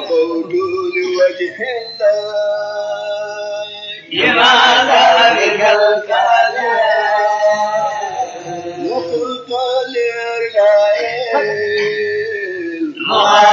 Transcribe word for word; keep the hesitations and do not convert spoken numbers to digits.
وقول لوجه الله لماذا بك الكلام وقلت لرجائي محمد